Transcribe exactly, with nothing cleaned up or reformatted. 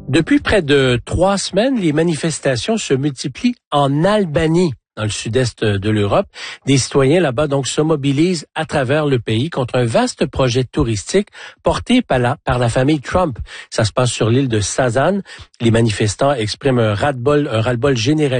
Depuis près de trois semaines, les manifestations se multiplient en Albanie, dans le sud-est de l'Europe. Des citoyens là-bas donc se mobilisent à travers le pays contre un vaste projet touristique porté par la, par la famille Trump. Ça se passe sur l'île de Sazan. Les manifestants expriment un ras-le-bol, un ras-le-bol général